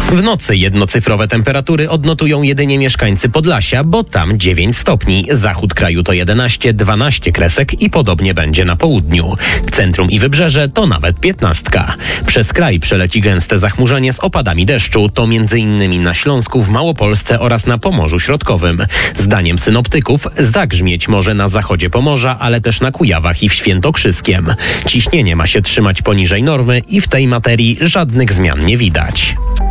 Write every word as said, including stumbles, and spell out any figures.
W nocy jednocyfrowe temperatury odnotują jedynie mieszkańcy Podlasia, bo tam dziewięć stopni. Zachód kraju to jedenaście, dwanaście kresek i podobnie będzie na południu. Centrum i wybrzeże to nawet piętnastka. Przez kraj przeleci gęste zachmurzenie z opadami deszczu. To między innymi na Śląsku, w Małopolsce oraz na Pomorzu Środkowym. Zdaniem synoptyków zagrzmieć może na zachodzie Pomorza, ale też na Kujawach i w Świętokrzyskiem. Ciśnienie ma się trzymać poniżej normy i w tej materii żadnych zmian nie widać.